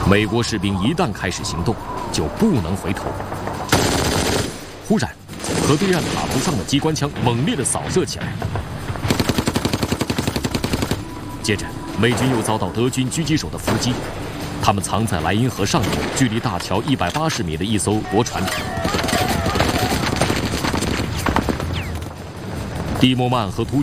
美国士兵一旦开始行动，就不能回头。忽然，河对岸塔图上的机关枪猛烈地扫射起来。接着，美军又遭到德军狙击手的伏击，他们藏在莱茵河上游，距离大桥180米的一艘驳船。蒂莫曼和突